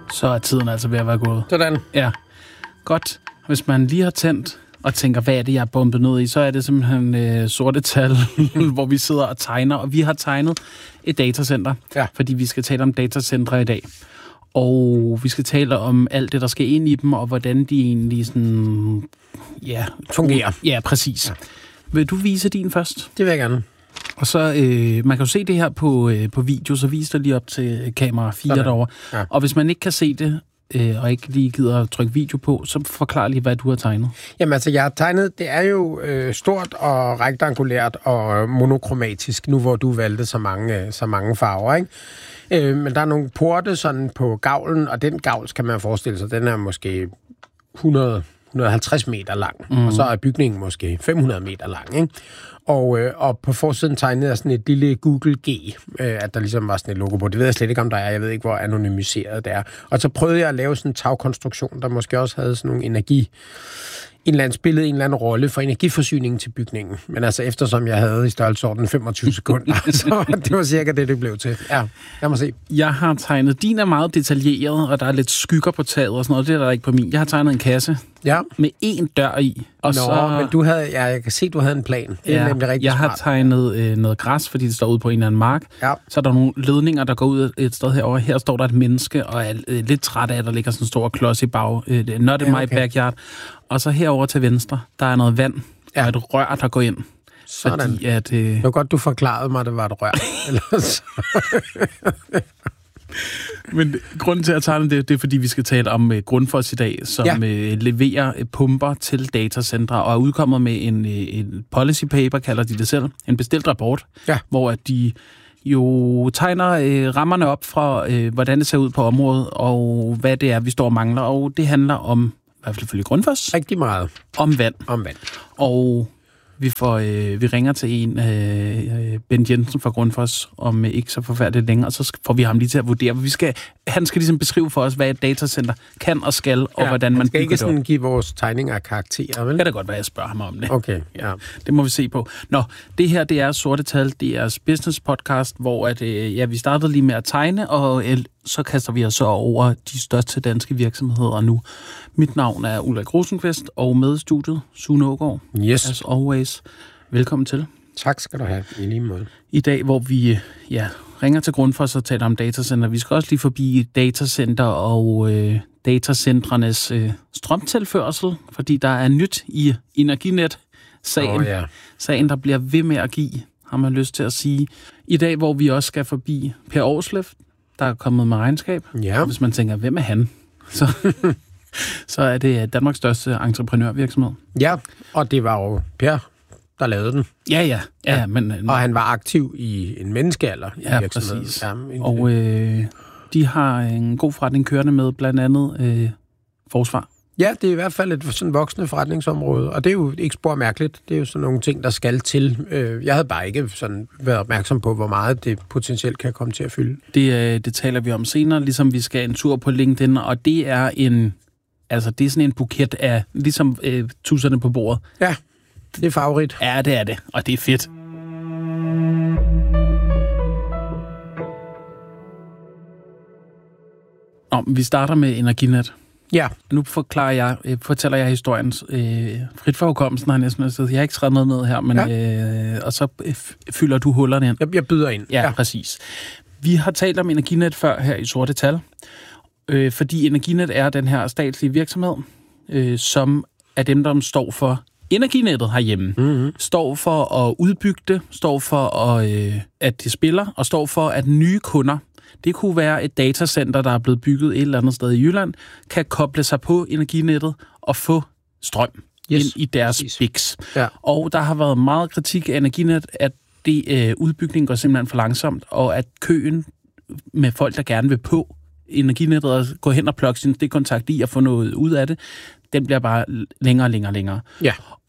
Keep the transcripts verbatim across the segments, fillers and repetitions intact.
Så er tiden altså ved at være gået. Sådan. Ja, godt. Hvis man lige har tændt og tænker, hvad er det, jeg er bumpet ned i, så er det simpelthen øh, sorte tal, hvor vi sidder og tegner. Og vi har tegnet et datacenter, ja. fordi vi skal tale om datacentre i dag. Og vi skal tale om alt det, der skal ind i dem, og hvordan de egentlig sådan, ja, fungerer. Ja, præcis. Ja. Vil du vise din først? Det vil jeg gerne. Og så, øh, man kan jo se det her på, øh, på video, så vis det lige op til kamera fire Sådan. Derovre. Ja. Og hvis man ikke kan se det, øh, og ikke lige gider at trykke video på, så forklar lige, hvad du har tegnet. Jamen altså, jeg har tegnet, det er jo øh, stort og rektangulært og monokromatisk, nu hvor du valgte så mange, så mange farver, ikke? Øh, men der er nogle porte sådan på gavlen, og den gavl skal man forestille sig, den er måske hundrede til hundrede og halvtreds meter lang, mm-hmm. og så er bygningen måske fem hundrede meter lang, ikke? Og, øh, og på forsiden tegnede jeg sådan et lille Google G, øh, at der ligesom var sådan et logo på. Det ved jeg slet ikke, om der er. Jeg ved ikke, hvor anonymiseret det er. Og så prøvede jeg at lave sådan en tagkonstruktion, der måske også havde sådan nogle energi... en eller anden spillede en eller anden rolle for energiforsyningen til bygningen. Men altså, eftersom jeg havde i størrelsesorden femogtyve sekunder, så det var cirka det, det blev til. Ja, lad mig se. Jeg har tegnet, din er meget detaljeret, og der er lidt skygger på taget og sådan noget. Det er der ikke på min. Jeg har tegnet en kasse ja. med én dør i. Og Nå, så... men du havde, ja, jeg kan se, du havde en plan. Det er ja, nemlig rigtig jeg smart. har tegnet øh, noget græs, fordi det står ude på en eller anden mark. Ja. Så er der nogle ledninger, der går ud et sted herover. Her står der et menneske, og er øh, lidt træt af, at der ligger sådan en stor klods i bag. Øh, not in ja, okay. my backyard. Og så herover til venstre, der er noget vand ja. og et rør, der går ind. Sådan. Fordi at, øh... det var godt, du forklarede mig, at det var et rør. Ellers... Men grunden til at tegne det, det er, fordi vi skal tale om uh, Grundfos i dag, som ja. uh, leverer uh, pumper til datacentre, og er udkommet med en, uh, en policy paper, kalder de det selv, en bestilt rapport, ja. hvor at de jo tegner uh, rammerne op fra, uh, hvordan det ser ud på området, og hvad det er, vi står og mangler, og det handler om, i hvert fald ifølge Grundfos, rigtig meget om vand. Om vand. Og vi, får, øh, vi ringer til en, øh, Bent Jensen fra Grundfos, om øh, ikke så forfærdeligt længe, og så får vi ham lige til at vurdere. Vi skal, han skal ligesom beskrive for os, hvad et datacenter kan og skal, og ja, hvordan man bygger det. Han skal ikke sådan give vores tegninger af karakterer, vel? Det kan da godt være, jeg spørger ham om det. Okay, ja. Det må vi se på. Nå, det her, det er Sorte Tal, det er business podcast, hvor at, øh, ja, vi startede lige med at tegne, og øh, så kaster vi os så over de største danske virksomheder nu. Mit navn er Ulrik Rosenqvist, og med i studiet, Sune Aagaard. Yes. As always. Velkommen til. Tak skal du have, i lige måde. I dag, hvor vi ja, ringer til Grundfos og taler om datacenter. Vi skal også lige forbi datacenter og øh, datacentrenes øh, strømtilførsel, fordi der er nyt i Energinet-sagen. Oh, ja. Sagen, der bliver ved med at give, har man lyst til at sige. I dag, hvor vi også skal forbi Per Aarsleff, der er kommet med regnskab. Ja. Hvis man tænker, hvem er han? Så, så er det Danmarks største entreprenørvirksomhed. Ja, og det var jo Per, der lavede den. Ja, ja. ja, ja. Men, og han var aktiv i en menneskealder i ja, virksomheden. Præcis. Ja, præcis. Og øh, de har en god forretning kørende med blandt andet øh, forsvar. Ja, det er i hvert fald et sådan voksende forretningsområde, og det er jo ikke spor mærkeligt. Det er jo sådan nogle ting, der skal til. Jeg havde bare ikke sådan været opmærksom på, hvor meget det potentielt kan komme til at fylde. Det, det taler vi om senere, ligesom vi skal en tur på LinkedIn, og det er en, altså det er sådan en buket af, ligesom øh, tusserne på bordet. Ja, det er favorit. Ja, det er det, og det er fedt. Nå, vi starter med Energinet. Ja. Nu forklarer jeg, fortæller jeg historien øh, frit for hukommelsen, har jeg næsten sagt. Jeg har ikke skrevet noget ned her, men ja. øh, og så fylder du hullerne ind. Jeg, jeg byder ind. Ja, ja, præcis. Vi har talt om Energinet før her i Sorte Tal, øh, fordi Energinet er den her statslige virksomhed, øh, som er dem, der står for Energinettet herhjemme. Mm-hmm. Står for at udbygge det, står for, at, øh, at det spiller, og står for, at nye kunder, det kunne være et datacenter, der er blevet bygget et eller andet sted i Jylland, kan koble sig på Energinettet og få strøm yes. ind i deres biks. Ja. Og der har været meget kritik af Energinet, at det øh, udbygning går simpelthen for langsomt, og at køen med folk, der gerne vil på Energinettet og gå hen og plukke sin stikkontakt i og få noget ud af det, den bliver bare længere og længere og længere. Ja.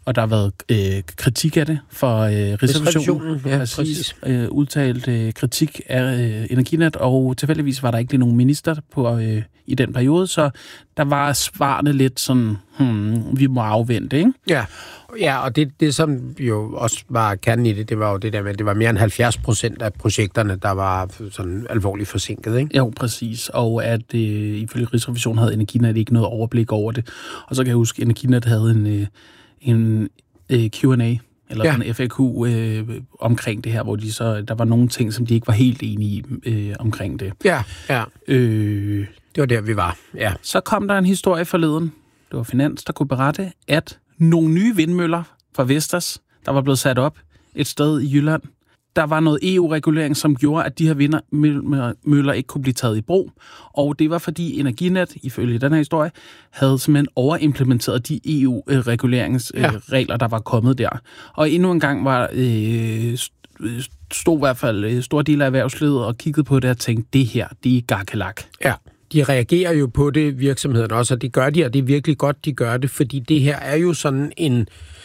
og der har været øh, kritik af det for øh, Rigsrevisionen. Ja, præcis. præcis. Øh, udtalt øh, kritik af øh, Energinet, og tilfældigvis var der ikke lige nogen minister på, øh, i den periode, så der var svarene lidt sådan, hmm, vi må afvente, ikke? Ja, ja og det, det, som jo også var kernen i det, det var jo det der med, at det var mere end halvfjerds procent af projekterne, der var sådan alvorligt forsinket, ikke? Jo, præcis. Og at øh, ifølge Rigsrevisionen havde Energinet ikke noget overblik over det. Og så kan jeg huske, at Energinet havde en... Øh, en øh, Q and A, eller ja. en F A Q øh, omkring det her, hvor de så, der var nogle ting, som de ikke var helt enige i øh, omkring det. Ja, ja. Øh, det var der, vi var, ja. Så kom der en historie forleden, det var Finans, der kunne berette, at nogle nye vindmøller fra Vestas, der var blevet sat op et sted i Jylland, der var noget E U-regulering, som gjorde, at de her vindmøller ikke kunne blive taget i brug. Og det var, fordi Energinet, ifølge den her historie, havde simpelthen overimplementeret de E U-reguleringsregler, der var kommet der. Og endnu en gang var øh, stod i hvert fald store dele af erhvervslivet og kiggede på det og tænkte, det her, det er gakkelak. Ja, de reagerer jo på det, virksomheden også, og det gør de, og det er virkelig godt, de gør det, fordi det her er jo sådan en...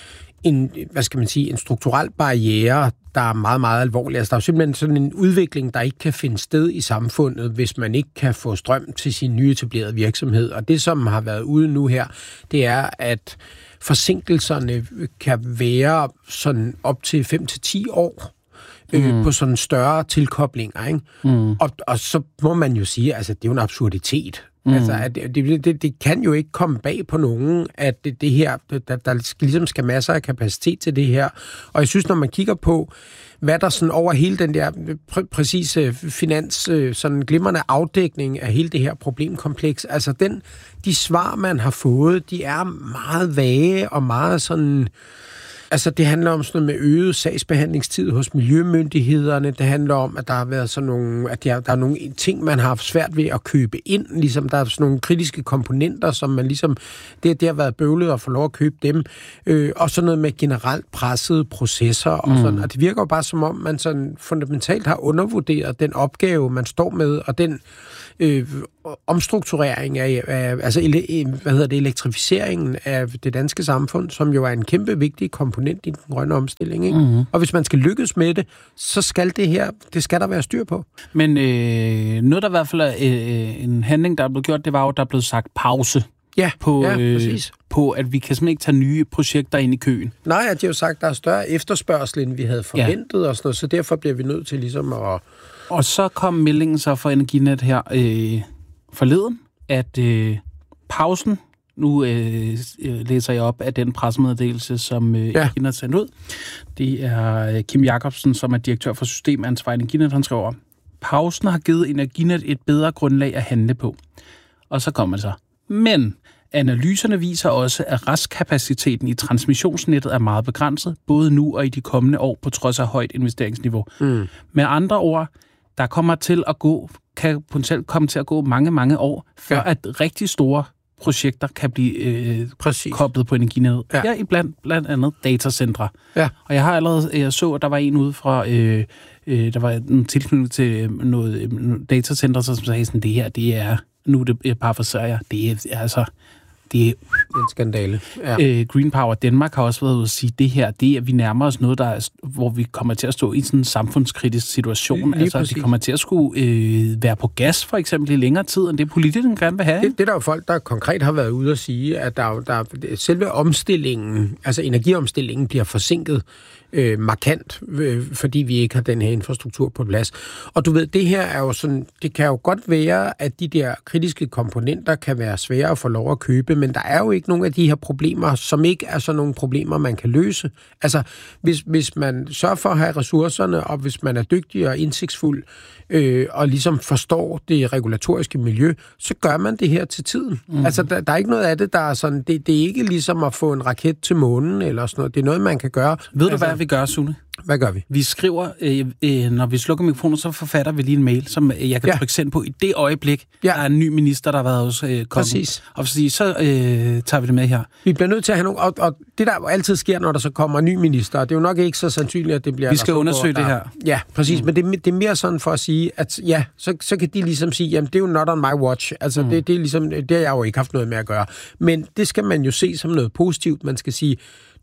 en, hvad skal man sige, en strukturel barriere, der er meget, meget alvorlig. Altså, der er jo simpelthen sådan en udvikling, der ikke kan finde sted i samfundet, hvis man ikke kan få strøm til sin nyetablerede virksomhed. Og det, som har været ude nu her, det er, at forsinkelserne kan være sådan op til fem til ti år øh, mm. på sådan større tilkoblinger, ikke? Mm. Og, og så må man jo sige, altså, det er jo en absurditet. Mm. Altså, at det, det, det kan jo ikke komme bag på nogen, at det, det her, der, der skal, ligesom skal masser af kapacitet til det her. Og jeg synes, når man kigger på, hvad der sådan over hele den der pr- præcise finans, sådan glimrende afdækning af hele det her problemkompleks, altså den, de svar, man har fået, de er meget vage og meget sådan... Altså, det handler om sådan noget med øget sagsbehandlingstid hos miljømyndighederne. Det handler om, at der har været sådan nogle, at der, der er nogle ting, man har haft svært ved at købe ind. Ligesom der er sådan nogle kritiske komponenter, som man ligesom, det, det har været bøvlet at få lov at købe dem. Øh, og sådan noget med generelt pressede processer og sådan. Mm. Og det virker jo bare som om, man sådan fundamentalt har undervurderet den opgave, man står med, og den øh, omstrukturering af, af altså, ele, hvad hedder det, elektrificeringen af det danske samfund, som jo er en kæmpe vigtig komponent i den grønne omstilling, ikke? Mm-hmm. Og hvis man skal lykkes med det, så skal det her, det skal der være styr på. Men øh, noget, der i hvert fald er øh, en handling, der er blevet gjort, det var jo, der er blevet sagt pause. Ja, på, ja, øh, præcis. På, at vi kan simpelthen ikke tage nye projekter ind i køen. Nej, at de har jo sagt, at der er større efterspørgsel, end vi havde forventet, ja. Og sådan noget, så derfor bliver vi nødt til ligesom at... Og så kom meldingen så fra Energinet her øh, forleden, at øh, pausen, nu øh, læser jeg op af den pressemeddelelse, som øh, ja. Energinet sendte ud. Det er Kim Jacobsen, som er direktør for systemansvar i Energinet, han skriver, pausen har givet Energinet et bedre grundlag at handle på. Og så kommer det så. Men analyserne viser også, at restkapaciteten i transmissionsnettet er meget begrænset, både nu og i de kommende år, på trods af højt investeringsniveau. Mm. Med andre ord, der kommer til at gå, kan potentielt komme til at gå mange, mange år, før ja. At rigtig store projekter kan blive øh, koblet på Energinet. Ja. Her i blandt, blandt andet datacentre. Ja. Og jeg har allerede, jeg så, at der var en ude fra, øh, øh, der var en tilknytning til noget øh, datacenter, som sagde sådan, det her, det er, nu det er bare for serier, det er altså... Det er en skandale. Ja. Øh, Green Power Danmark har også været ude at sige, at det her, det er, at vi nærmer os noget, der er, hvor vi kommer til at stå i sådan en samfundskritisk situation. Lige altså, præcis. Vi kommer til at skulle øh, være på gas, for eksempel, i længere tid, end det politikerne gerne vil have. Det, det er der jo folk, der konkret har været ude at sige, at der, der, selve omstillingen, altså energiomstillingen, bliver forsinket øh, markant, øh, fordi vi ikke har den her infrastruktur på plads. Og du ved, det her er jo sådan, det kan jo godt være, at de der kritiske komponenter kan være svære at få lov at købe, men der er jo ikke nogen af de her problemer, som ikke er sådan nogle problemer, man kan løse. Altså, hvis, hvis man sørger for at have ressourcerne, og hvis man er dygtig og indsigtsfuld, øh, og ligesom forstår det regulatoriske miljø, så gør man det her til tiden. Mm. Altså, der, der er ikke noget af det, der er sådan, det, det er ikke ligesom at få en raket til månen, eller sådan noget. Det er noget, man kan gøre. Ved altså, du, hvad vi gør, Sune? Hvad gør vi? Vi skriver, øh, øh, når vi slukker mikrofonen, så forfatter vi lige en mail, som jeg kan ja. trykke send på i det øjeblik, ja. Der er en ny minister, der har været hos øh, kongen. Og så, så øh, tager vi det med her. Vi bliver nødt til at have nogle... Og, og det, der altid sker, når der så kommer en ny minister, det er jo nok ikke så sandsynligt, at det bliver... Vi skal undersøge der, det her. Ja, præcis. Mm. Men det, det er mere sådan for at sige, at ja, så, så kan de ligesom sige, jamen det er jo not on my watch. Altså mm. det, det er ligesom... Det har jeg jo ikke haft noget med at gøre. Men det skal man jo se som noget positivt. Man skal sige...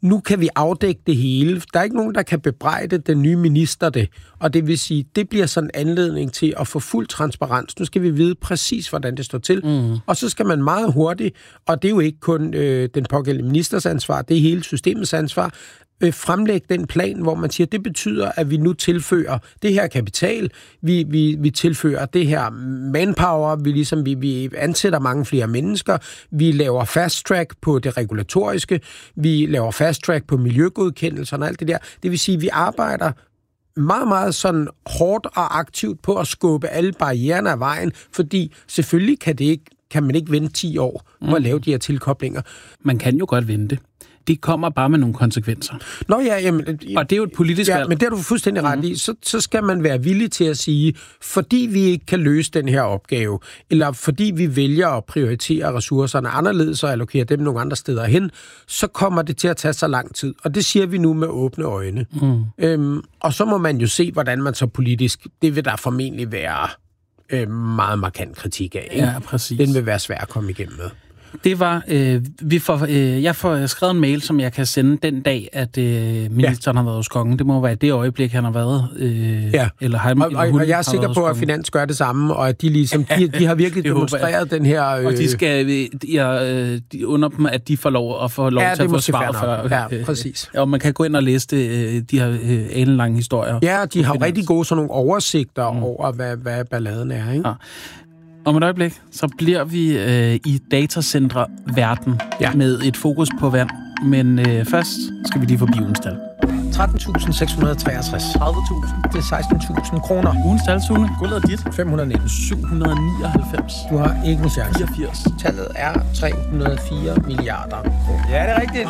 nu kan vi afdække det hele. Der er ikke nogen, der kan bebrejde den nye minister det. Og det vil sige, det bliver sådan en anledning til at få fuld transparens. Nu skal vi vide præcis, hvordan det står til. Mm. Og så skal man meget hurtigt, og det er jo ikke kun øh, den pågældende ministers ansvar, det er hele systemets ansvar, øh, fremlægge den plan, hvor man siger, det betyder, at vi nu tilfører det her kapital, vi, vi, vi tilfører det her manpower, vi, ligesom, vi, vi ansætter mange flere mennesker, vi laver fast track på det regulatoriske, vi laver fast track på miljøgodkendelserne og alt det der. Det vil sige, at vi arbejder meget, meget sådan hårdt og aktivt på at skubbe alle barriererne af vejen, fordi selvfølgelig kan, det ikke, kan man ikke vente ti år på mm. at lave de her tilkoblinger. Man kan jo godt vente. Det kommer bare med nogle konsekvenser. Nå ja, jamen... Og det er jo et politisk ja, valg. men det er du fuldstændig ret mm-hmm. i. Så, så skal man være villig til at sige, fordi vi ikke kan løse den her opgave, eller fordi vi vælger at prioritere ressourcerne anderledes og allokere dem nogle andre steder hen, så kommer det til at tage så lang tid. Og det siger vi nu med åbne øjne. Mm. Øhm, og så må man jo se, hvordan man så politisk... Det vil der formentlig være øh, meget markant kritik af. Ikke? Ja, præcis. Den vil være svær at komme igennem med. Det var, øh, vi får, øh, jeg får skrevet en mail, som jeg kan sende den dag, at øh, ministeren ja. har været hos kongen. Det må være det øjeblik, han har været. Øh, ja. Eller han, og, og, og jeg er sikker på, at Finans gør det samme, og at de ligesom, de, de har virkelig demonstreret den her... Øh... Og de skal de, de under dem, at de får lov at få lov ja, til at få svar for. Ja, præcis. Og man kan gå ind og læse det, de her øh, alenlange historier. Ja, de har rigtig gode sådan nogle oversigter mm. over, hvad, hvad balladen er, ikke? Ja. Om et øjeblik, så bliver vi øh, i datacentre-verden ja. med et fokus på vand. Men øh, først skal vi lige forbi ugens tal. tretten tusind seks hundrede og treogtres. tredive tusind. Det er seksten tusind kroner. Ugens tal, Sune. Guldet er dit. fem hundrede og nitten. syv hundrede og nioghalvfems. Du har ikke en chance. fireogfirs. Tallet er tre hundrede og fire milliarder kroner. Ja, det er rigtigt.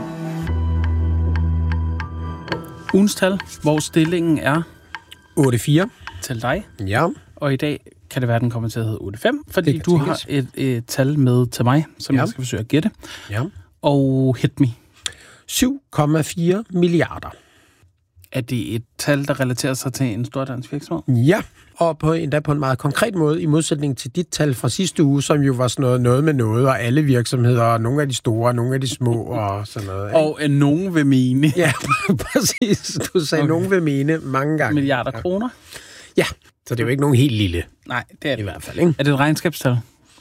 Ugens tal, hvor stillingen er... otte fire. Til dig. Ja. Og i dag kan det være, at den kommer til at hedde otte fem, fordi du tænkes. har et, et tal med til mig, som ja. jeg skal forsøge at gætte. Ja. Og hit me. syv komma fire milliarder. Er det et tal, der relaterer sig til en stor dansk virksomhed? Ja, og på, endda på en meget konkret måde, i modsætning til dit tal fra sidste uge, som jo var sådan noget, noget med noget, og alle virksomheder, og nogle af de store, og nogle af de små, og sådan noget. Ikke? Og øh, nogen vil mene. Ja, præcis. Du sagde, okay. nogen vil mene mange gange. Milliarder ja. kroner? Ja, så det er jo ikke nogen helt lille. Nej, det er det. I hvert fald, ikke? Er det et regnskabstal?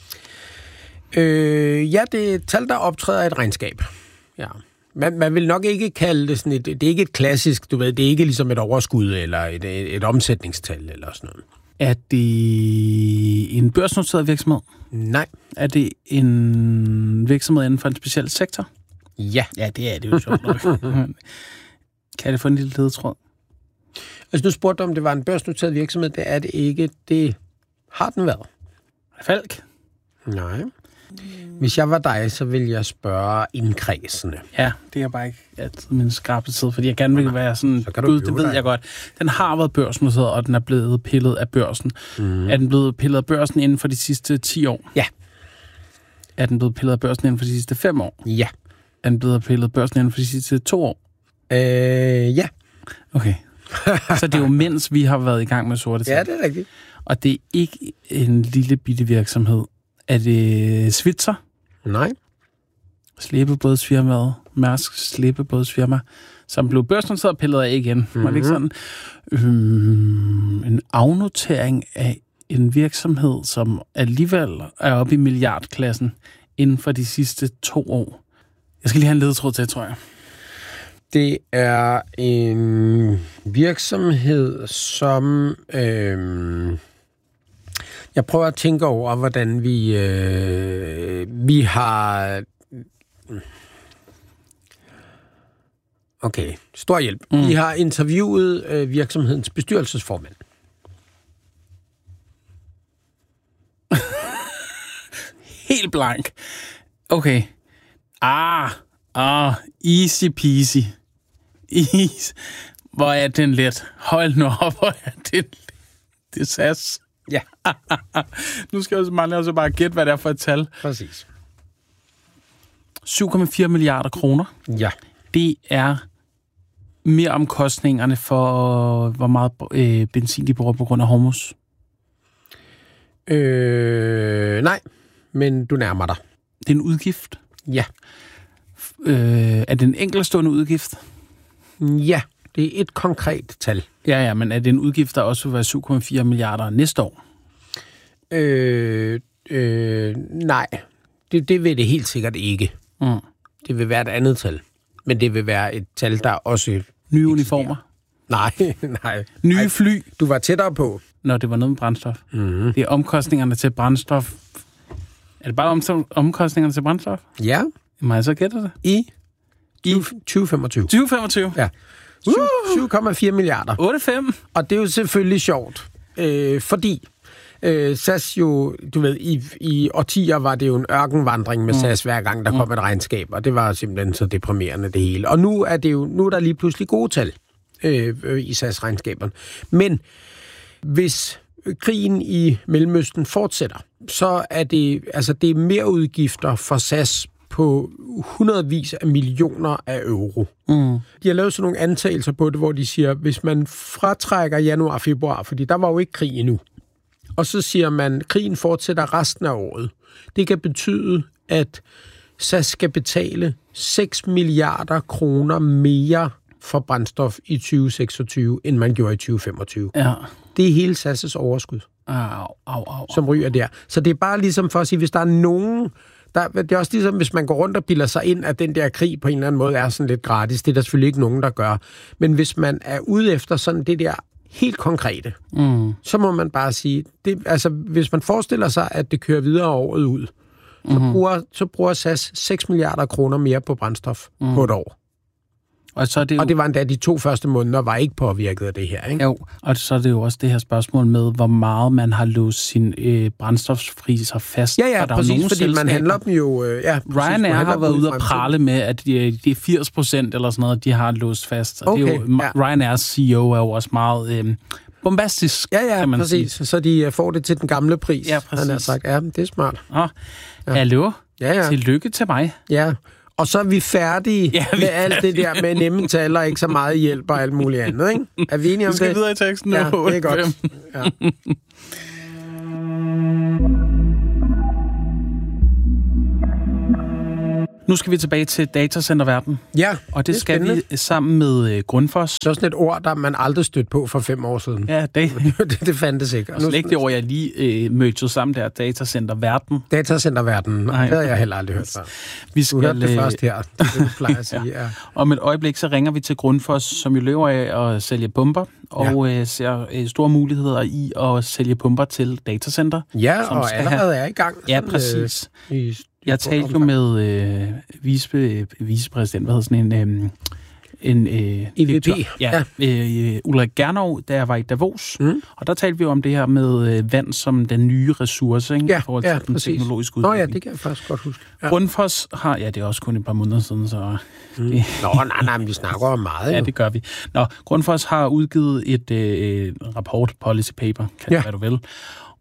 Øh, ja, det er et tal, der optræder i et regnskab. Ja. Man, man vil nok ikke kalde det sådan et... Det er ikke et klassisk, du ved, det er ikke ligesom et overskud eller et, et, et omsætningstal eller sådan noget. Er det en børsnoteret virksomhed? Nej. Er det en virksomhed inden for en speciel sektor? Ja. Ja, det er det jo sjovt nok. Kan det få en lille ledetråd? Altså, du spurgte, om det var en børsnoteret virksomhed. Det er det ikke. Det har den været. Falk? Nej. Hvis jeg var dig, så ville jeg spørge indkredsende. Ja, det er bare ikke altid min skarpe tid, fordi jeg gerne vil være sådan... Så kan du det ved dig. Jeg godt. Den har været børsnoteret, og den er blevet pillet af børsen. Mm. Er den blevet pillet af børsen inden for de sidste ti år? Ja. Er den blevet pillet af børsen inden for de sidste fem år? Ja. Er den blevet pillet af børsen inden for de sidste to år? Øh, ja. Okay. Så det er jo mens vi har været i gang med sorte tal. Ja, det er rigtigt. Og det er ikke en lille bitte virksomhed. Er det Svitzer? Nej. Slæbebådsfirmaet, Mærsk Slæbebådsfirma, som blev børsnoteret og pillet af igen. Mm-hmm. Var det ikke sådan? Øhm, en afnotering af en virksomhed, som alligevel er oppe i milliardklassen inden for de sidste to år. Jeg skal lige have en ledetråd til, tror jeg. Det er en virksomhed, som... Øhm Jeg prøver at tænke over, hvordan vi, øh, vi har... Okay, stor hjælp. Mm. Vi har interviewet øh, virksomhedens bestyrelsesformand. Helt blank. Okay. Ah, ah, easy peasy. Easy. Hvor er den let. Hold nu op, hvor er den let. Det er sas. Ja. Nu skal jeg også mangle også bare gætte, hvad det er for et tal. Præcis. syv komma fire milliarder kroner. Ja. Det er mere omkostningerne for, hvor meget øh, benzin de bruger på grund af Hormuz. Øh, nej, men du nærmer dig. Det er en udgift. Ja. Øh, er det en enkeltstående udgift? Ja, det er et konkret tal. Ja, ja, men er det en udgift, der også vil være syv komma fire milliarder næste år? Øh, øh, nej, det, det vil det helt sikkert ikke. Mm. Det vil være et andet tal. Men det vil være et tal, der også... Nye uniformer? Nej, nej. Nye nej, fly? Du var tættere på. Nå, det var noget med brændstof. Mm-hmm. Det er omkostningerne til brændstof. Er det bare om, omkostningerne til brændstof? Ja. Må jeg så gætte det? I, I tyve femogtyve. tyve femogtyve? Ja. syv komma fire milliarder. otte komma fem? Og det er jo selvfølgelig sjovt, øh, fordi øh, S A S jo, du ved, i, i årtier var det jo en ørkenvandring med mm. S A S, hver gang der mm. kom et regnskab, og det var simpelthen så deprimerende det hele. Og nu er det jo, nu er der lige pludselig gode tal øh, i S A S-regnskaberne. Men hvis krigen i Mellemøsten fortsætter, så er det, altså det er mere udgifter for S A S på hundredvis af millioner af euro. Mm. De har lavet sådan nogle antagelser på det, hvor de siger, hvis man fratrækker januar og februar, fordi der var jo ikke krig endnu, og så siger man, at krigen fortsætter resten af året. Det kan betyde, at S A S skal betale seks milliarder kroner mere for brændstof i tyve seksogtyve, end man gjorde i tyve femogtyve. Ja. Det er hele S A S' overskud, au, au, au, som ryger der. Så det er bare ligesom for at sige, hvis der er nogen... Der, det er også ligesom, hvis man går rundt og bilder sig ind, at den der krig på en eller anden måde er sådan lidt gratis. Det er der selvfølgelig ikke nogen, der gør. Men hvis man er ude efter sådan det der helt konkrete, mm. så må man bare sige, det, altså hvis man forestiller sig, at det kører videre året ud, så, mm-hmm. bruger, så bruger S A S seks milliarder kroner mere på brændstof mm. på et år. Og, så er det jo... og det var endda de to første måneder, var ikke påvirket af det her, ikke? Jo, og så er det jo også det her spørgsmål med, hvor meget man har låst sine øh, brændstofpriser fast. Ja, ja, præcis, fordi selskaber. Man handler dem jo... Øh, ja, Ryanair har været ude og prale med, at de, de firs procent eller sådan noget, de har låst fast. Og okay, det er jo, ja. Ryanairs C E O er jo også meget øh, bombastisk, ja, ja, kan man præcis. sige. Så de får det til den gamle pris. Ja, præcis. Han har sagt, ja, det er smart. Åh, ja. Hallo? Ja, ja. Tillykke til mig. Ja, og så er vi færdige ja, vi med alt det der med nemme tal og ikke så meget hjælp og alt muligt andet, ikke? Er vi enige om det? Vi skal videre i teksten nu. Ja, det er godt. Ja. Nu skal vi tilbage til datacenterverden. Ja, og det, det skal spændende. vi sammen med Grundfos. Det er sådan et ord, der man aldrig stødt på for fem år siden. Ja, det, det, det fandtes ikke. Og slet ikke det ord, jeg lige øh, mødte sammen der, datacenterverden. Datacenterverden, Nej, det havde jeg heller aldrig hørt før. Vi skal, du hørte det først her, det er det, du plejer at sige. Ja. Ja. Om et øjeblik, så ringer vi til Grundfos, som jo lever af at sælge pumper, og ja. øh, ser øh, store muligheder i at sælge pumper til datacenter. Ja, og allerede have... er i gang. Ja, præcis. Øh, i Jeg talte jo med øh, vice, vicepræsident, hvad hedder sådan en... Øh, en øh, E V P. Ja, ja. Øh, Ulrik Gernov, da jeg var i Davos. Mm. Og der talte vi om det her med øh, vand som den nye ressource, ikke? Ja, i forhold til ja, den præcis. teknologiske udvikling. Nå ja, det kan jeg faktisk godt huske. Ja. Grundfos har... Ja, det er også kun et par måneder siden, så... Mm. Det, Nå, nej, nej, men vi snakker om meget. Ja, det gør vi. Nå, Grundfos har udgivet et øh, rapport, policy paper, kan ja. hvad du vil.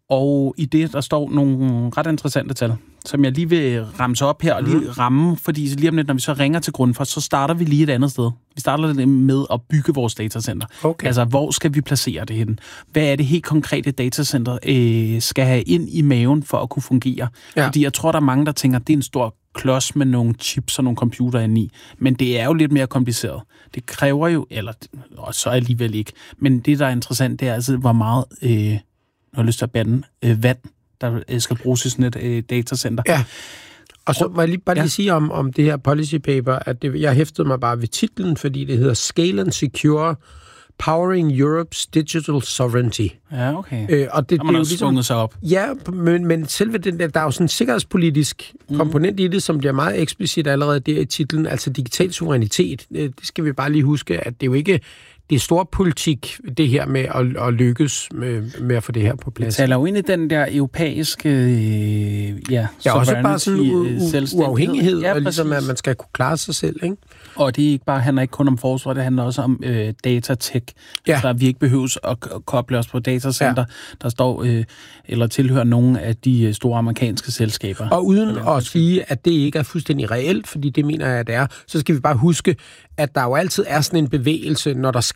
Og i det, der står nogle ret interessante tal, som jeg lige vil ramse op her og lige mm. ramme, fordi lige om lidt, når vi så ringer til Grundfos, så starter vi lige et andet sted. Vi starter med at bygge vores datacenter. Okay. Altså, hvor skal vi placere det henne? Hvad er det helt konkrete datacenter øh, skal have ind i maven for at kunne fungere? Ja. Fordi jeg tror, der er mange, der tænker, at det er en stor klods med nogle chips og nogle computer inde i. Men det er jo lidt mere kompliceret. Det kræver jo, eller og så alligevel ikke, men det, der er interessant, det er altså, hvor meget... Øh, jeg har lyst til at bande øh, vand, der øh, skal bruges i sådan et øh, datacenter. Ja, og så må jeg lige, bare lige ja. sige om, om det her policy paper, at det, jeg hæftede mig bare ved titlen, fordi det hedder Scale and Secure Powering Europe's Digital Sovereignty. Ja, okay. Øh, og det, der man det er også jo ligesom, sig op. Ja, men, men selve den der, der er jo sådan en sikkerhedspolitisk mm. komponent i det, som bliver meget eksplicit allerede der i titlen, altså digital suverænitet. Det skal vi bare lige huske, at det er jo ikke... Det er stor politik, det her med at, at lykkes med, med at få det her på plads. Det taler jo ind i den der europæiske øh, ja, ja, også bare sådan u- uafhængighed, ja, og ligesom at man skal kunne klare sig selv, ikke? Og det er ikke bare, handler ikke kun om forsvar, det handler også om øh, datatech. Ja. Så vi ikke behøves at koble os på datacenter, ja. der står øh, eller tilhører nogle af de store amerikanske selskaber. Og uden at sige, at det ikke er fuldstændig reelt, fordi det mener jeg, at det er, så skal vi bare huske, at der jo altid er sådan en bevægelse, når der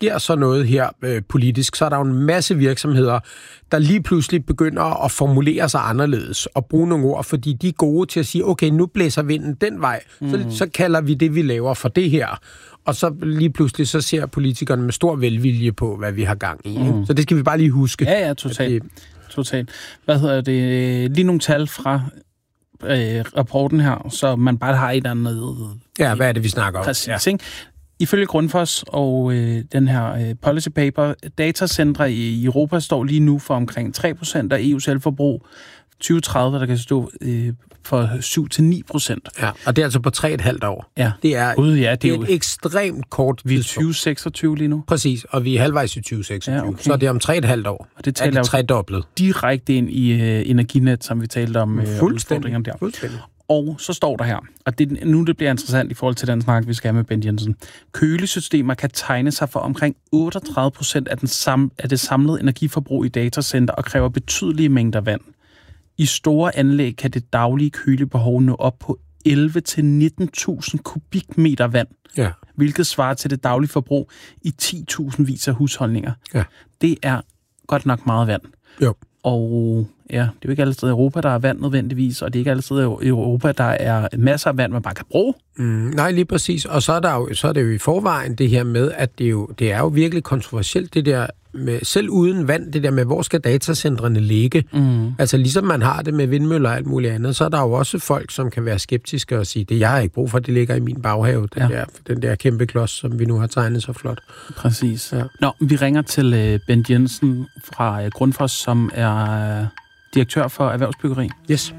sker så noget her øh, politisk, så er der jo en masse virksomheder, der lige pludselig begynder at formulere sig anderledes og bruge nogle ord, fordi de er gode til at sige, okay, nu blæser vinden den vej, mm. så, så kalder vi det, vi laver for det her. Og så lige pludselig, så ser politikerne med stor velvilje på, hvad vi har gang i. Mm. Så det skal vi bare lige huske. Ja, ja, totalt. Totalt. Hvad hedder det? Lige nogle tal fra øh, rapporten her, så man bare har et eller andet... Ja, hvad er det, vi snakker om? Præcis, ja. Ikke? Ifølge Grundfos og øh, den her øh, policy paper, datacentre i Europa står lige nu for omkring tre procent af E U's elforbrug. tyve tredive, der kan stå øh, for syv til ni procent. Ja, og det er altså på tre og et halvt år. Ja. Det er, Gud, ja, det det er er jo... et ekstremt kort Vi er tyve seksogtyve lige nu. Præcis, og vi er halvvejs i tyve seksogtyve, ja, okay. Så det er om tre og et halvt år. Og det taler er det tredoblet. Direkte ind i øh, Energinet, som vi talte om. Øh, Fuldstændig. Der. Fuldstændig. Og så står der her, og det, nu det bliver interessant i forhold til den snak, vi skal have med Bent Jensen. Kølesystemer kan tegne sig for omkring otteogtredive procent af, den sam, af det samlede energiforbrug i datacenter og kræver betydelige mængder vand. I store anlæg kan det daglige kølebehov nå op på elleve til nitten tusind kubikmeter vand, ja. Hvilket svarer til det daglige forbrug i ti tusind vis af husholdninger. Ja. Det er godt nok meget vand. Jo. Og ja, det er jo ikke alle steder i Europa, der er vand nødvendigvis, og det er ikke alle steder i Europa, der er masser af vand, man bare kan bruge. Mm, nej, lige præcis. Og så er, der jo, så er det jo i forvejen det her med, at det, jo, det er jo virkelig kontroversielt, det der med, selv uden vand, det der med, hvor skal datacentrene ligge? Mm. Altså ligesom man har det med vindmøller og alt muligt andet, så er der jo også folk, som kan være skeptiske og sige, det jeg har ikke brug for, det ligger i min baghave, den, ja. der, den der kæmpe klods, som vi nu har tegnet så flot. Præcis. Ja. Nå, vi ringer til uh, Bent Jensen fra uh, Grundfos, som er uh, direktør for erhvervsbyggeri. Yes.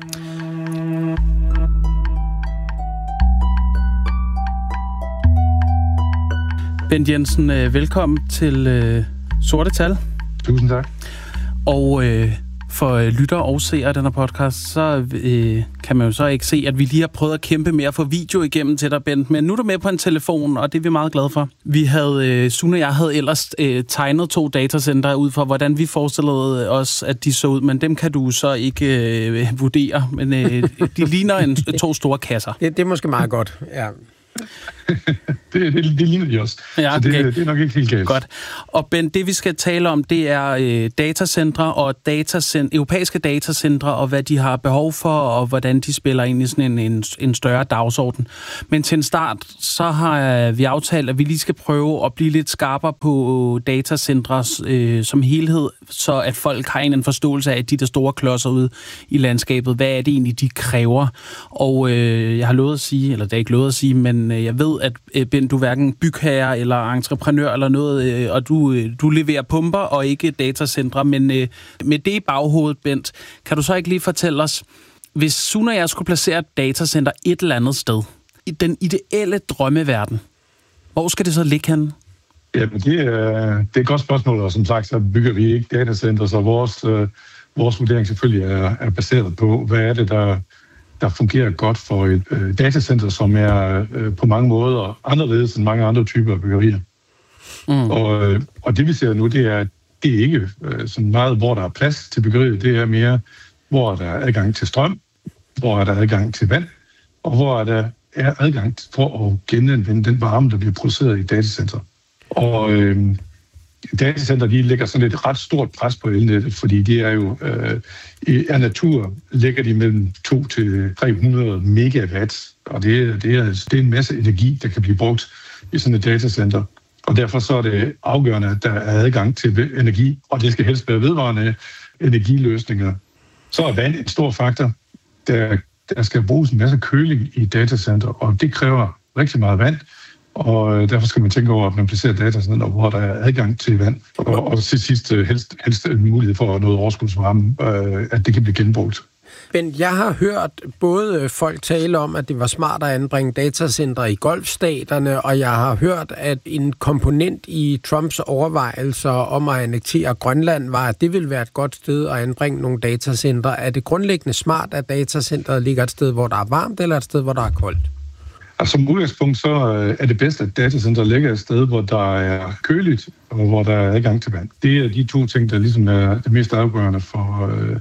Bent Jensen, uh, velkommen til uh, Sorte Tal. Tusind tak. Og øh, for øh, lytter og seere af den her podcast, så øh, kan man jo så ikke se, at vi lige har prøvet at kæmpe med at få video igennem til dig, Bent. Men nu er du med på en telefon, og det er vi meget glade for. Vi havde, øh, Sune og jeg havde ellers øh, tegnet to datacenter ud for, hvordan vi forestillede os, at de så ud. Men dem kan du så ikke øh, vurdere. Men øh, de ligner en, to store kasser. Det, det er måske meget godt, ja. det, det, det ligner de også. Ja, okay. Så det, det er nok ikke helt galt. Godt. Og Bent, det vi skal tale om, det er øh, datacentre og datacent- europæiske datacentre, og hvad de har behov for, og hvordan de spiller ind i sådan en, en, en større dagsorden. Men til en start, så har vi aftalt, at vi lige skal prøve at blive lidt skarpere på datacentre øh, som helhed, så at folk har en, en forståelse af de der store klodser ude i landskabet. Hvad er det egentlig, de kræver? Og øh, jeg har lovet at sige, eller det er ikke lovet at sige, men jeg ved, at Bent, du er hverken bygherre eller entreprenør eller noget, og du, du leverer pumper og ikke datacentre, men med det i baghovedet, Bent, kan du så ikke lige fortælle os, hvis Sune og jeg skulle placere et datacenter et eller andet sted, i den ideelle drømmeverden, hvor skal det så ligge henne? Jamen, det er, det er et godt spørgsmål, og som sagt, så bygger vi ikke datacenter, så vores, øh, vores vurdering selvfølgelig er, er baseret på, hvad er det, der der fungerer godt for et øh, datacenter, som er øh, på mange måder anderledes end mange andre typer af byggerier. Mm. Og, øh, og det vi ser nu, det er, det er ikke øh, sådan meget, hvor der er plads til byggeriet. Det er mere, hvor der er adgang til strøm, hvor er der adgang til vand, og hvor er der er adgang for at genanvende den varme, der bliver produceret i et datacenter. Og øh, datacenter, de lægger sådan et ret stort pres på elnettet, fordi de er jo øh, af natur ligger de mellem to til tre hundrede megawatt, og det, det, er, det er en masse energi, der kan blive brugt i sådan et datacenter. Og derfor så er det afgørende, at der er adgang til energi, og det skal helst være vedvarende energiløsninger. Så er vand en stor faktor. Der, der skal bruges en masse køling i et datacenter, og det kræver rigtig meget vand. Og derfor skal man tænke over, at man placerer datacenter, hvor der er adgang til vand. Og, og til sidst helst, helst en mulighed for noget overskudsvarme, øh, at det kan blive genbrugt. Men jeg har hørt både folk tale om, at det var smart at anbringe datacenter i golfstaterne, og jeg har hørt, at en komponent i Trumps overvejelser om at annektere Grønland var, at det ville være et godt sted at anbringe nogle datacenter. Er det grundlæggende smart, at datacenteret ligger et sted, hvor der er varmt, eller et sted, hvor der er koldt? Altså, som udgangspunkt så er det bedst, at datacenter ligger et sted, hvor der er køligt, og hvor der er adgang til vand. Det er de to ting, der ligesom er det mest afgørende for, øh,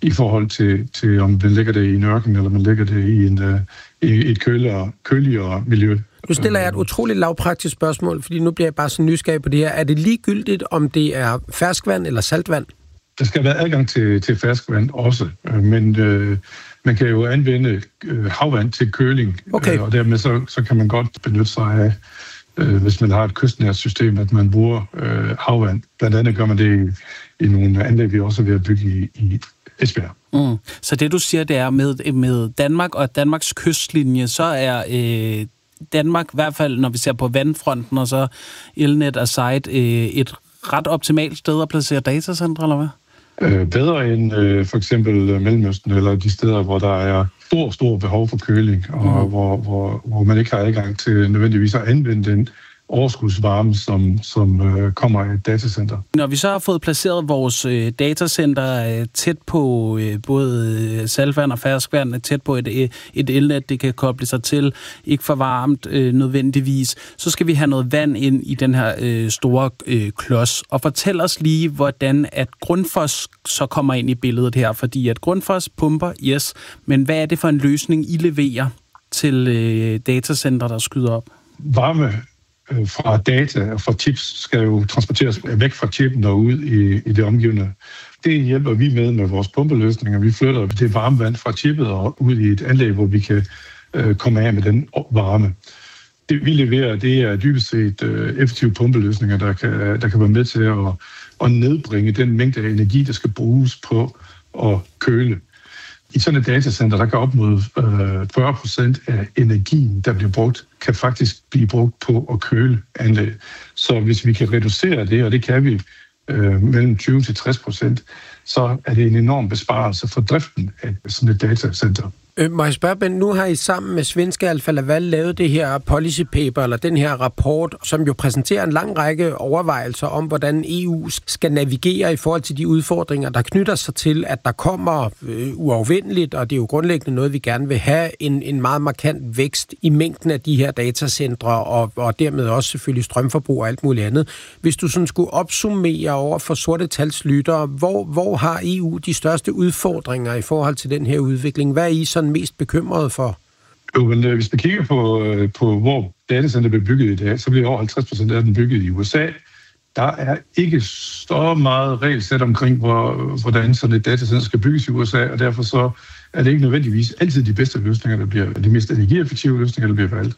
i forhold til, til om man lægger det i en ørken, eller man lægger det i, en, uh, i et køligere, køligere miljø. Nu stiller jeg et utroligt lavpraktisk spørgsmål, fordi nu bliver jeg bare så nysgerrig på det her. Er det ligegyldigt, om det er ferskvand eller saltvand? Der skal være adgang til, til ferskvand også, men øh, man kan jo anvende øh, havvand til køling, okay. øh, og dermed så, så kan man godt benytte sig af, øh, hvis man har et kystnært system, at man bruger øh, havvand. Blandt andet gør man det i, i nogle anlæg, vi også er ved at bygge i, i Esbjerg. Mm. Så det, du siger, det er med, med Danmark og Danmarks kystlinje, så er øh, Danmark, i hvert fald når vi ser på vandfronten, og så Elnet og Site, øh, et ret optimalt sted at placere datacentre, eller hvad? Øh, bedre end øh, for eksempel Mellemøsten, eller de steder, hvor der er stor, stor behov for køling, og mm. hvor, hvor, hvor man ikke har adgang til nødvendigvis at anvende den overskudsvarme, som, som øh, kommer af et datacenter. Når vi så har fået placeret vores øh, datacenter øh, tæt på øh, både saltvand og ferskvand, tæt på et, øh, et elnet, det kan koble sig til, ikke for varmt øh, nødvendigvis, så skal vi have noget vand ind i den her øh, store øh, klods. Og fortæl os lige, hvordan at Grundfos så kommer ind i billedet her, fordi at Grundfos pumper, yes, men hvad er det for en løsning, I leverer til øh, datacenter, der skyder op? Varme fra data og fra chips skal jo transporteres væk fra chippen og ud i, i det omgivende. Det hjælper vi med med vores pumpeløsninger. Vi flytter det varme vand fra chippet og ud i et anlæg, hvor vi kan øh, komme af med den varme. Det vi leverer, det er dybest set øh, effektive pumpeløsninger, der kan, der kan være med til at, at nedbringe den mængde af energi, der skal bruges på at køle. I sådan et datacenter, der kan op mod øh, fyrre procent af energien, der bliver brugt, kan faktisk blive brugt på at køle anlæg. Så hvis vi kan reducere det, og det kan vi øh, mellem tyve til tres procent, så er det en enorm besparelse for driften af sådan et datacenter. Øh, må jeg spørge, Ben, nu har I sammen med svenske Alfa Laval lavet det her policy paper, eller den her rapport, som jo præsenterer en lang række overvejelser om, hvordan E U skal navigere i forhold til de udfordringer, der knytter sig til, at der kommer øh, uafvendeligt, og det er jo grundlæggende noget, vi gerne vil have, en, en meget markant vækst i mængden af de her datacentre, og, og dermed også selvfølgelig strømforbrug og alt muligt andet. Hvis du sådan skulle opsummere over for sorte talslyttere, hvor, hvor har E U de største udfordringer i forhold til den her udvikling? Hvad er I sådan mest bekymret for? Jo, men hvis vi kigger på, på hvor datacenter bliver bygget i dag, så bliver over halvtreds procent af den bygget i U S A. Der er ikke så meget regelsæt omkring, hvor, hvordan sådan et datacenter skal bygges i U S A, og derfor så er det ikke nødvendigvis altid de bedste løsninger, der bliver de mest energieffektive løsninger, der bliver valgt.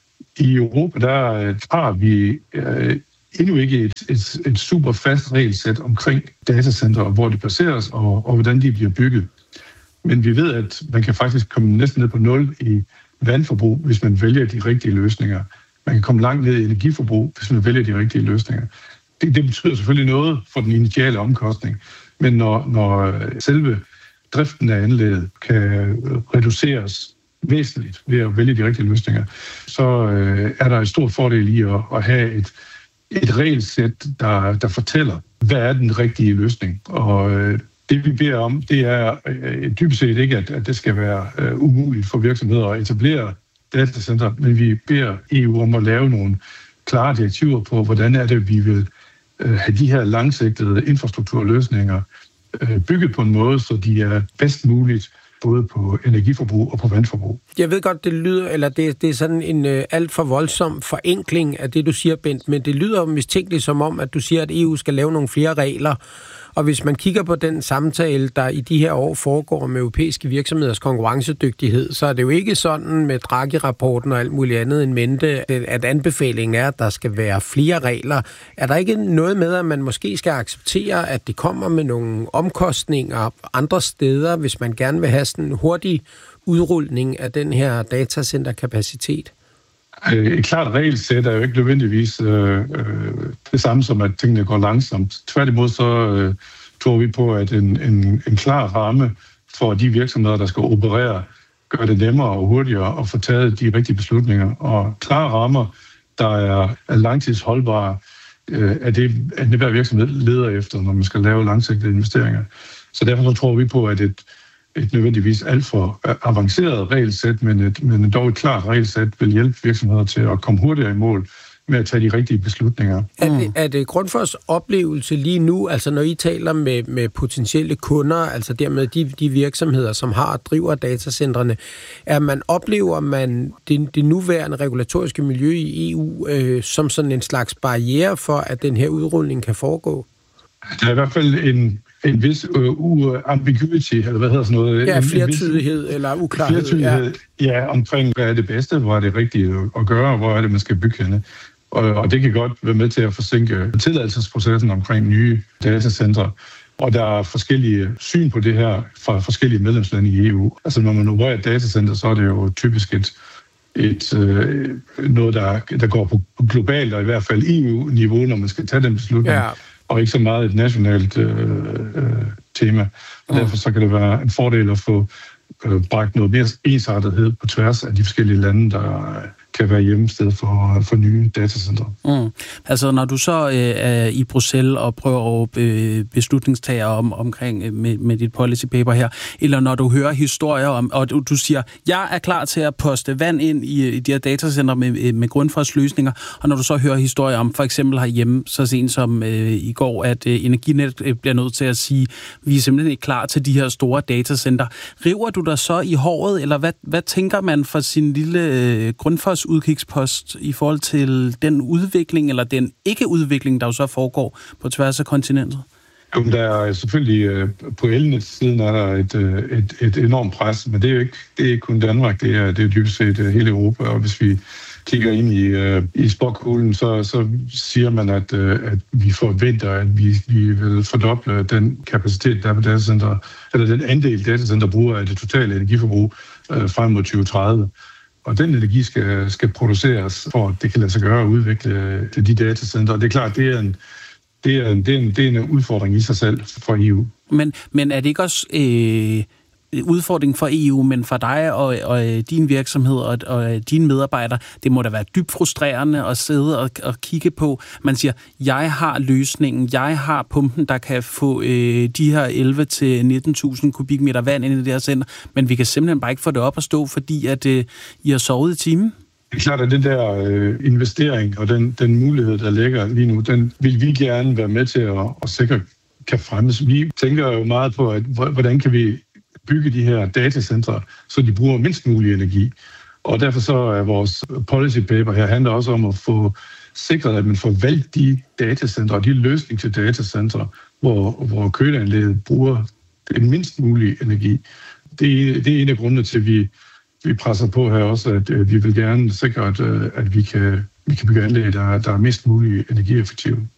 I Europa, der har vi øh, endnu ikke et, et, et super fast regelsæt omkring datacenter, hvor de placeres, og, og hvordan de bliver bygget. Men vi ved, at man kan faktisk komme næsten ned på nul i vandforbrug, hvis man vælger de rigtige løsninger. Man kan komme langt ned i energiforbrug, hvis man vælger de rigtige løsninger. Det, det betyder selvfølgelig noget for den initiale omkostning, men når, når selve driften af anlægget kan reduceres væsentligt ved at vælge de rigtige løsninger, så øh, er der et stort fordel i at, at have et, et regelsæt, der, der fortæller, hvad er den rigtige løsning. Og øh, det vi beder om, det er øh, dybest set ikke, at, at det skal være øh, umuligt for virksomheder at etablere datacenter, men vi beder E U om at lave nogle klare direktiver på, hvordan er det, vi vil øh, have de her langsigtede infrastrukturløsninger øh, bygget på en måde, så de er bedst muligt både på energiforbrug og på vandforbrug. Jeg ved godt, det lyder, eller det, det er sådan en øh, alt for voldsom forenkling af det, du siger, Bent, men det lyder mistænkeligt som om, at du siger, at E U skal lave nogle flere regler. Og hvis man kigger på den samtale, der i de her år foregår med europæiske virksomheders konkurrencedygtighed, så er det jo ikke sådan med Draghi-rapporten og alt muligt andet en mente, at anbefalingen er, at der skal være flere regler. Er der ikke noget med, at man måske skal acceptere, at det kommer med nogle omkostninger andre steder, hvis man gerne vil have sådan en hurtig udrulning af den her datacenterkapacitet? Et klart regelsæt er jo ikke nødvendigvis øh, øh, det samme som, at tingene går langsomt. Tværtimod så øh, tror vi på, at en, en, en klar ramme for de virksomheder, der skal operere, gør det nemmere og hurtigere at få taget de rigtige beslutninger. Og klare rammer, der er, er langtidsholdbare, øh, er det, at hver virksomhed leder efter, når man skal lave langsigtede investeringer. Så derfor så tror vi på, at et et nødvendigvis alt for avanceret regelsæt, men, et, men dog et klart regelsæt vil hjælpe virksomheder til at komme hurtigere i mål med at tage de rigtige beslutninger. Er det, er det Grundfos oplevelse lige nu, altså når I taler med, med potentielle kunder, altså dermed de, de virksomheder, som har og driver datacentrene, er man oplever man det, det nuværende regulatoriske miljø i E U øh, som sådan en slags barriere for, at den her udrulning kan foregå? Der er i hvert fald en, en vis uh, ambiguity, eller hvad hedder sådan noget? Ja, en, flertydighed en vis, eller uklarhed. Flertydighed, ja. ja, omkring hvad er det bedste, hvor er det rigtigt at gøre, hvor er det, man skal bygge henne. Og, og det kan godt være med til at forsinke tilladelsesprocessen omkring nye datacentre. Og der er forskellige syn på det her fra forskellige medlemslande i E U. Altså når man opererer et datacenter, så er det jo typisk et, et, øh, noget, der, der går på globalt, og i hvert fald E U-niveau, når man skal tage den beslutning. Ja. Og ikke så meget et nationalt øh, øh, tema. Og derfor så kan det være en fordel at få øh, bragt noget mere ensartethed på tværs af de forskellige lande, der kan være hjemmested for, for nye datacentre. Mm. Altså når du så øh, er i Bruxelles og prøver at øh, beslutningstager om, omkring øh, med, med dit policy paper her, eller når du hører historier om, og du, du siger, jeg er klar til at poste vand ind i, i de her datacentre med, med Grundfos løsninger, og når du så hører historier om, for eksempel herhjemme, så sent som øh, i går, at øh, Energinet øh, bliver nødt til at sige, vi er simpelthen ikke klar til de her store datacenter. River du dig så i håret, eller hvad, hvad tænker man for sin lille øh, Grundfos udkigspost i forhold til den udvikling, eller den ikke-udvikling, der jo så foregår på tværs af kontinentet? Jamen, der er selvfølgelig på elnet-siden er der et, et, et enormt pres, men det er jo ikke, det er ikke kun Danmark, det er, det er dybest set hele Europa, og hvis vi kigger ind i, i spokkuglen, så, så siger man, at, at vi forventer, at vi, vi vil fordoble den kapacitet, der er på datacenter, eller den andel datacenter bruger af det totale energiforbrug frem mod tyve tredive. Og den energi skal, skal produceres, for at det kan lade sig gøre at udvikle de datacenter. Og det er klart, det er en, det er en, det er en, det er en udfordring i sig selv for E U. Men, men er det ikke også øh, udfordring for E U, men for dig og, og din virksomhed og, og dine medarbejdere, det må da være dybt frustrerende at sidde og, og kigge på. Man siger, jeg har løsningen, jeg har pumpen, der kan få øh, de her elleve til nitten tusind kubikmeter vand ind i det her center, men vi kan simpelthen bare ikke få det op at stå, fordi at øh, I har sovet i timen. Det er klart, at den der øh, investering og den, den mulighed, der ligger lige nu, den vil vi gerne være med til at, at sikre kan fremmes. Vi tænker jo meget på, at hvordan kan vi bygge de her datacentre, så de bruger mindst mulig energi. Og derfor så er vores policy paper her handler også om at få sikret, at man får valgt de datacentre og de løsninger til datacentre, hvor, hvor køleanlægget bruger den mindst mulige energi. Det, det er en af grundene til, at vi, vi presser på her også, at, at vi vil gerne sikre, at, at vi, kan, vi kan bygge anlæg, der, der er mest muligt energieffektive.